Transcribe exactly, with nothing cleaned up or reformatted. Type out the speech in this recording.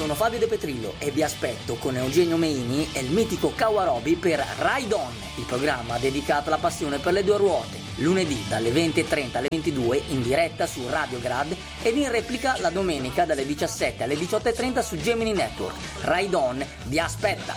sono Fabio De Petrillo e vi aspetto con Eugenio Meini e il mitico Kawarobi per Ride On, il programma dedicato alla passione per le due ruote, lunedì dalle venti e trenta alle ventidue in diretta su Radio Grad ed in replica la domenica dalle diciassette alle diciotto e trenta su Gemini Network. Ride On vi aspetta!